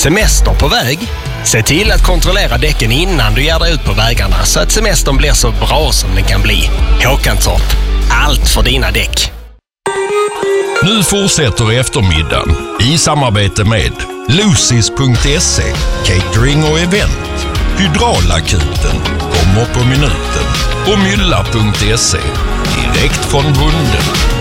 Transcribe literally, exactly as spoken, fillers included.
Semester på väg? Se till att kontrollera däcken innan du ger dig ut på vägarna så att semestern blir så bra som den kan bli. Håkanstorp. Allt för dina däck. Nu fortsätter eftermiddagen i samarbete med Lucis punkt se, catering och event. Hydraulakuten kommer på minuten och Mylla punkt se, direkt från bonden.